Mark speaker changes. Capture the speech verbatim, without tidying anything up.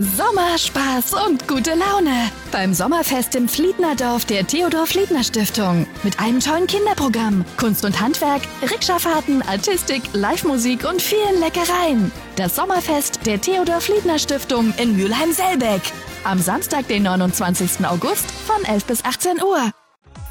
Speaker 1: Sommer, Spaß und gute Laune beim Sommerfest im Fliednerdorf der Theodor-Fliedner-Stiftung. Mit einem tollen Kinderprogramm, Kunst und Handwerk, Rikscha-Fahrten, Artistik, Live-Musik und vielen Leckereien. Das Sommerfest der Theodor-Fliedner-Stiftung in Mülheim-Selbeck. Am Samstag, den neunundzwanzigsten August von elf bis achtzehn Uhr.